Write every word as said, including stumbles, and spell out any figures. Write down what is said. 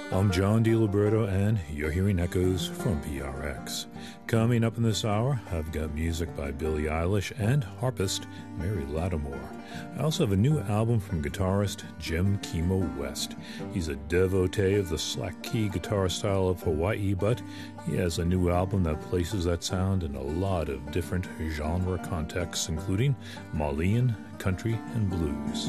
I'm John DiLiberto, and you're hearing Echoes from P R X. Coming up in this hour, I've got music by Billie Eilish and harpist Mary Lattimore. I also have a new album from guitarist Jim Kimo West. He's a devotee of the slack-key guitar style of Hawaii, but he has a new album that places that sound in a lot of different genre contexts, including Malian, country, and blues.